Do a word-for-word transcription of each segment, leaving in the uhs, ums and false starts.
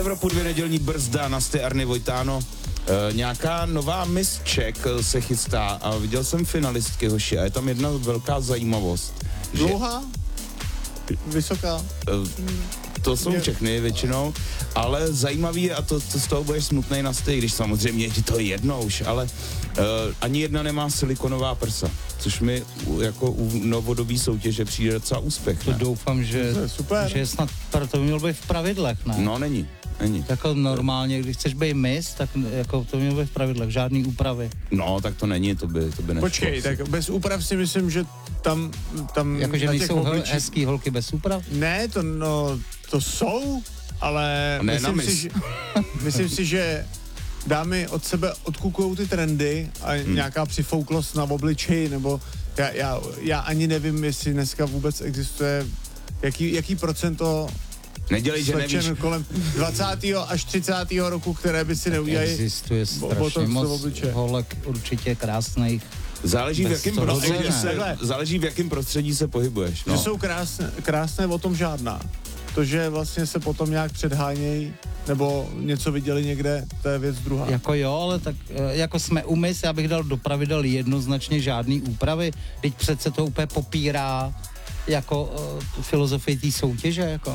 Evropu dvě nedělní brzda, Nasty Arny Vojtáno. E, nějaká nová Miss Czech se chystá a viděl jsem finalistky, hoši, a je tam jedna velká zajímavost. Dlouhá? Vysoká? E, to jsou všechny většinou, ale zajímavý je, a to, to z toho budeš smutnej Nasty, když samozřejmě je ti to jedno už, ale e, ani jedna nemá silikonová prsa, což mi u, jako u novodobí soutěže přijde docela úspěch, To ne? doufám, že, To je super. že snad to by mělo být v pravidlech, ne? No, není, není. Jako normálně, když chceš být miss, tak jako to by mělo být v pravidlech, žádný úpravy. No, tak to není, to by, to by nešlo. Počkej, asi. tak bez úprav si myslím, že tam... tam Jakože na těch nejsou hel- obličích- hezký holky bez úprav? Ne, to no, to jsou, ale Ne na myslím, si, mis. že, myslím si, že dámy od sebe odkukujou ty trendy a hmm. nějaká přifouklost na obličeji, nebo já, já, já ani nevím, jestli dneska vůbec existuje, jaký, jaký procento Nedělej, že nevíš. slečen kolem dvacátého až třicátého roku, které by si neudělají. Existuje bo- strašně botox do moc obličeje. holek určitě krásných. Záleží v, Bez jakém toho prostředí rozhodně. se, Takhle. záleží v jakém prostředí se pohybuješ. Že No. jsou krásné, krásné, o tom žádná. To, že vlastně se potom nějak předhánějí, nebo něco viděli někde, to je věc druhá. Jako jo, ale tak eh, jako jsme u mis, já bych dal do pravidel jednoznačně žádný úpravy, teď přece to úplně popírá jako uh, filozofii té soutěže, jako.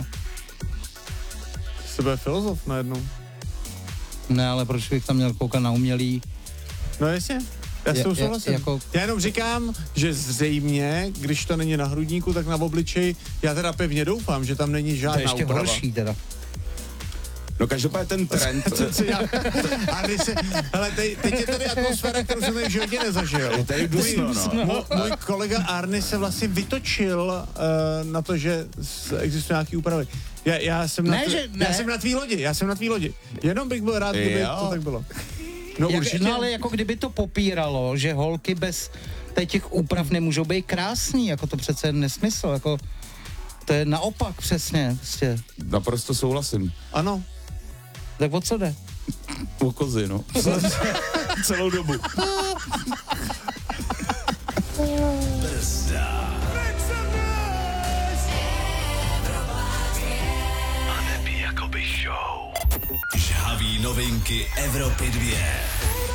Sebe filozof najednou. Ne, ale proč bych tam měl koukat na umělý? No jasně, já s Je- tou je- souhlasím. jako- Já jenom říkám, že zřejmě, když to není na hrudníku, tak na obličeji, já teda pevně doufám, že tam není To je žádná ještě úprava. horší teda. no každopádně ten trend, Co- co já- A když se, hele, teď, teď je tady atmosféra, kterou jsem tady v životě nezažil. je tady dusno, no. Můj, můj kolega Arny se vlastně vytočil uh, na to, že s- existují nějaký úpravy. Já, já, jsem Ne, na že já ne. jsem na tvý lodi, já jsem na tvý lodi. Jenom bych byl rád, kdyby Jo. to tak bylo. No Jak, určitě. no ale jako kdyby to popíralo, že holky bez tady těch úprav nemůžou být krásný, jako to přece je nesmysl, jako to je naopak přesně, prostě. Naprosto souhlasím. Ano. Tak o co jde? O kozy, no. Celou dobu. A neby jakoby show. Žhavý novinky Evropy dvě.